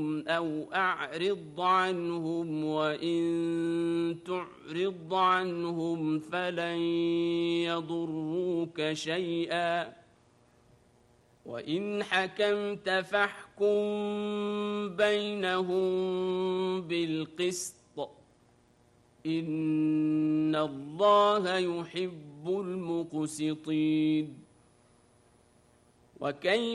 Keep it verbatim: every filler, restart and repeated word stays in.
أو أعرض عنهم وإن تعرض عنهم فلن يضروك شيئا وإن حكمت فاحكم بينهم بالقسط إن الله يحب المقسطين. وكيف